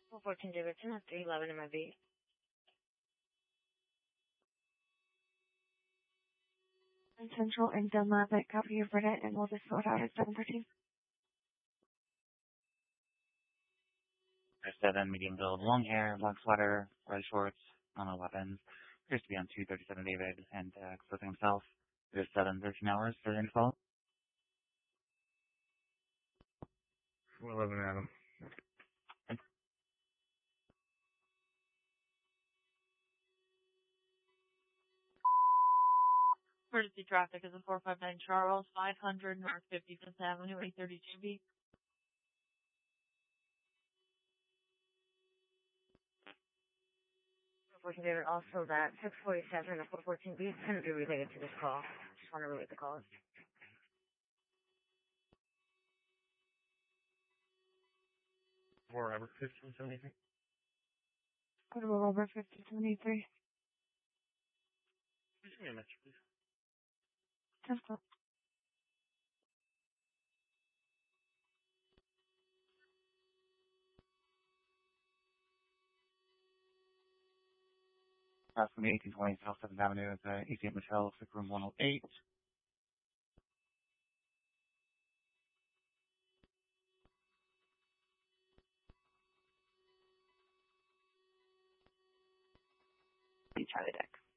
414 Davidson at 311 MIB. And Central and Delma, but copy your verdict and we'll just sort out at 713. There's 7, medium build, long hair, black sweater, red shorts, no weapons. Appears to be on 237 David and exposing himself. There's 7, 13 hours for the info. 411 Adam. Emergency traffic is a 459 Charles, 500 North 55th Avenue, 832B. David, also that 647 and 414B is going to be related to this call. Just want to relate the call. Or Robert 1573. Go to Robert 1573. Just give me a message, please. 10 o'clock. From the 1820 South 7th Avenue at the ATM Hotel, sick room 108. Charlie Deck.